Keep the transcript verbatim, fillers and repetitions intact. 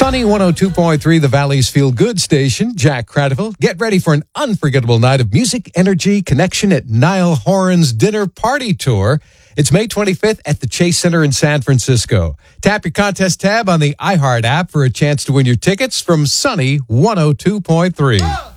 Sunny one oh two point three, the Valley's Feel Good station. Jack Cradiville. Get ready for an unforgettable night of music, energy, connection at Niall Horan's Dinner Party Tour. It's May twenty-fifth at the Chase Center in San Francisco. Tap your contest tab on the iHeart app for a chance to win your tickets from Sunny one oh two point three.